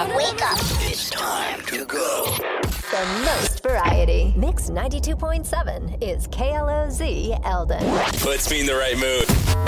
Now wake up. It's time to go. The most variety. Mix 92.7 is KLOZ Eldon. Puts me in the right mood.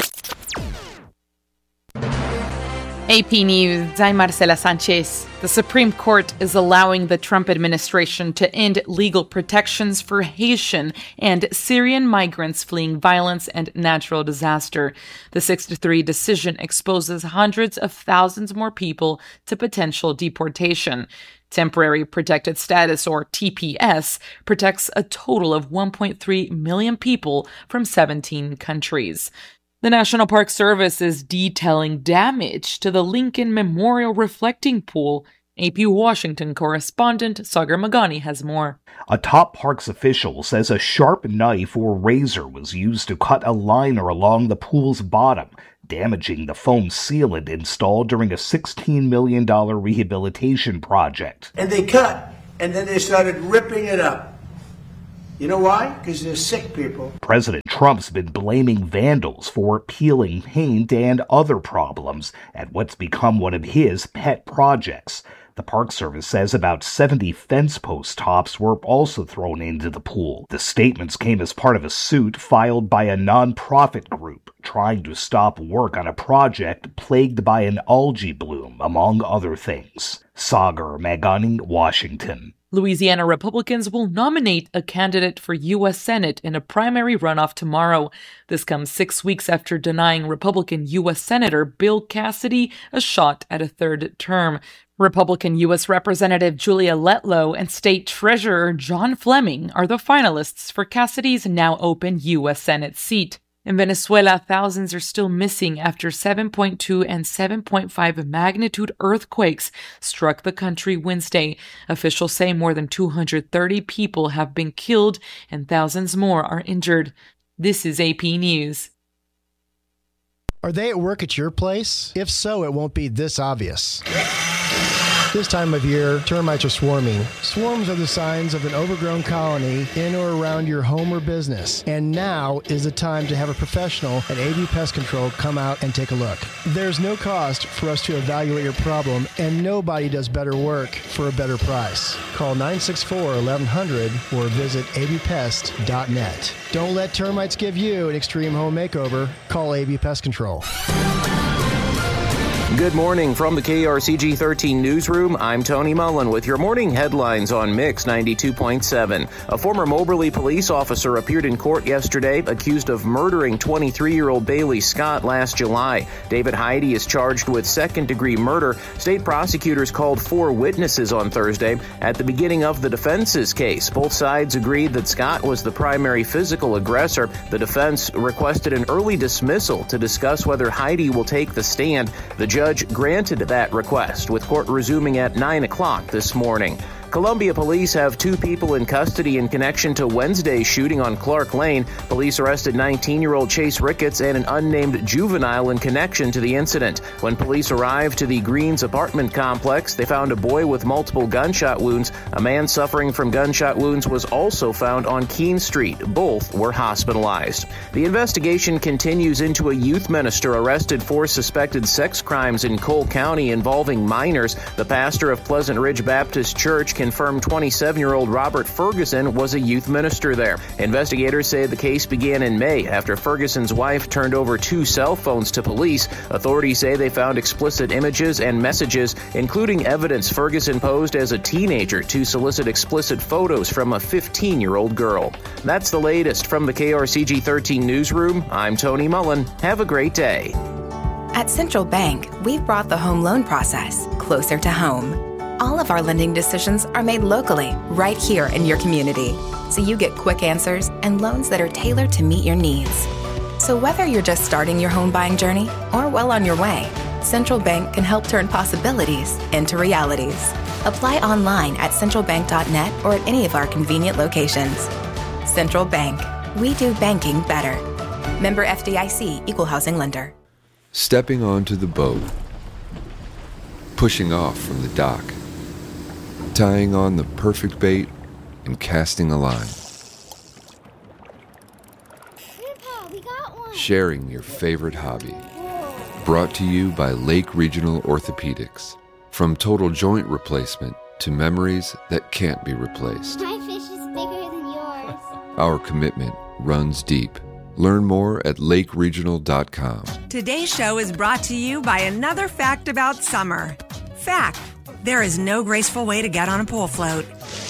AP News, I'm Marcela Sanchez. The Supreme Court is allowing the Trump administration to end legal protections for Haitian and Syrian migrants fleeing violence and natural disaster. The 6-3 decision exposes hundreds of thousands more people to potential deportation. Temporary Protected Status, or TPS, protects a total of 1.3 million people from 17 countries. The National Park Service is detailing damage to the Lincoln Memorial Reflecting Pool. AP Washington correspondent Sagar Magani has more. A top parks official says a sharp knife or razor was used to cut a liner along the pool's bottom, damaging the foam sealant installed during a $16 million rehabilitation project. And they cut, and then they started ripping it up. You know why? Because they're sick people. President Trump's been blaming vandals for peeling paint and other problems at what's become one of his pet projects. The Park Service says about 70 fence post tops were also thrown into the pool. The statements came as part of a suit filed by a nonprofit group trying to stop work on a project plagued by an algae bloom, among other things. Sagar Magani, Washington. Louisiana Republicans will nominate a candidate for U.S. Senate in a primary runoff tomorrow. This comes 6 weeks after denying Republican U.S. Senator Bill Cassidy a shot at a third term. Republican U.S. Representative Julia Letlow and State Treasurer John Fleming are the finalists for Cassidy's now open U.S. Senate seat. In Venezuela, thousands are still missing after 7.2 and 7.5 magnitude earthquakes struck the country Wednesday. Officials say more than 230 people have been killed and thousands more are injured. This is AP News. Are they at work at your place? If so, it won't be this obvious. This time of year, termites are swarming. Swarms are the signs of an overgrown colony in or around your home or business. And now is the time to have a professional at AB Pest Control come out and take a look. There's no cost for us to evaluate your problem, and nobody does better work for a better price. Call 964-1100 or visit abpest.net. Don't let termites give you an extreme home makeover. Call AB Pest Control. Good morning from the KRCG 13 newsroom. I'm Tony Mullen with your morning headlines on Mix 92.7. A former Moberly police officer appeared in court yesterday accused of murdering 23-year-old Bailey Scott last July. David Heide is charged with second-degree murder. State prosecutors called 4 witnesses on Thursday. At the beginning of the defense's case, both sides agreed that Scott was the primary physical aggressor. The defense requested an early dismissal to discuss whether Heide will take the stand. The judge granted that request, with court resuming at 9 o'clock this morning. Columbia police have 2 people in custody in connection to Wednesday's shooting on Clark Lane. Police arrested 19-year-old Chase Ricketts and an unnamed juvenile in connection to the incident. When police arrived to the Greens apartment complex, they found a boy with multiple gunshot wounds. A man suffering from gunshot wounds was also found on Keene Street. Both were hospitalized. The investigation continues into a youth minister arrested for suspected sex crimes in Cole County involving minors. The pastor of Pleasant Ridge Baptist Church confirmed 27-year-old Robert Ferguson was a youth minister there. Investigators say the case began in May after Ferguson's wife turned over 2 cell phones to police. Authorities say they found explicit images and messages, including evidence Ferguson posed as a teenager to solicit explicit photos from a 15-year-old girl. That's the latest from the KRCG 13 newsroom. I'm Tony Mullen. Have a great day. At Central Bank, we've brought the home loan process closer to home. All of our lending decisions are made locally, right here in your community, so you get quick answers and loans that are tailored to meet your needs. So whether you're just starting your home buying journey or well on your way, Central Bank can help turn possibilities into realities. Apply online at centralbank.net or at any of our convenient locations. Central Bank. We do banking better. Member FDIC, Equal Housing Lender. Stepping onto the boat. Pushing off from the dock. Tying on the perfect bait and casting a line. Grandpa, we got one. Sharing your favorite hobby. Brought to you by Lake Regional Orthopedics. From total joint replacement to memories that can't be replaced. My fish is bigger than yours. Our commitment runs deep. Learn more at lakeregional.com. Today's show is brought to you by another fact about summer. Fact: there is no graceful way to get on a pool float.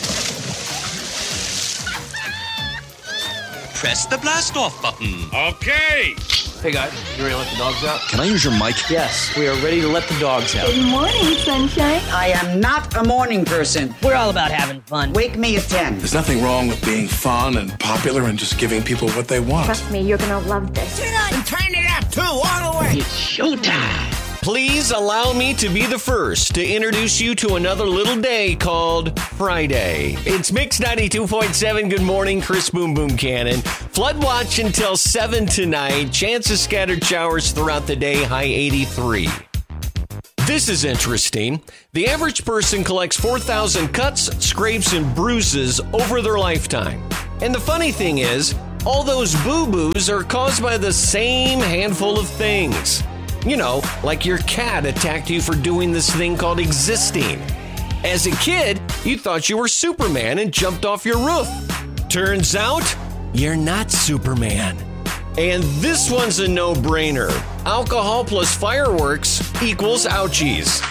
Press the blast off button. Okay. Hey guys, you ready to let the dogs out? Can I use your mic? Yes, we are ready to let the dogs out. Good morning, sunshine. I am not a morning person. We're all about having fun. Wake me at 10. There's nothing wrong with being fun and popular and just giving people what they want. Trust me, you're gonna love this. And turn it up too, all the way. It's showtime. Please allow me to be the first to introduce you to another little day called Friday. It's Mix 92.7. Good morning, Chris Boom Boom Cannon. Flood watch until 7 tonight. Chance of scattered showers throughout the day, high 83. This is interesting. The average person collects 4,000 cuts, scrapes, and bruises over their lifetime. And the funny thing is, all those boo-boos are caused by the same handful of things. You know, like your cat attacked you for doing this thing called existing. As a kid, you thought you were Superman and jumped off your roof. Turns out, you're not Superman. And this one's a no-brainer. Alcohol plus fireworks equals ouchies.